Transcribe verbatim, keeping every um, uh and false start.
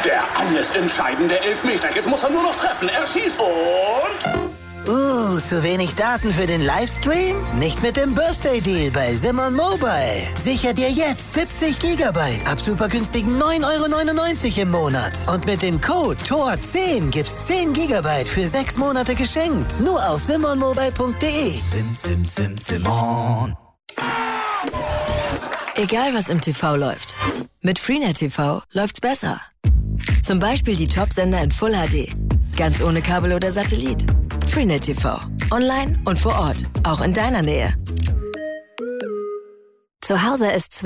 Der alles entscheidende Elfmeter. Jetzt muss er nur noch treffen. Er schießt und... Uh, zu wenig Daten für den Livestream? Nicht mit dem Birthday Deal bei Simon Mobile. Sicher dir jetzt siebzig Gigabyte ab super günstigen neun Euro neunundneunzig im Monat. Und mit dem Code T O R zehn gibt's zehn Gigabyte für sechs Monate geschenkt. Nur auf simon mobile punkt de. Sim, sim, sim, Simon. Egal was im T V läuft, mit Freenet T V läuft's besser. Zum Beispiel die Top-Sender in Full H D. Ganz ohne Kabel oder Satellit. Freenet T V. Online und vor Ort. Auch in deiner Nähe. Zu Hause ist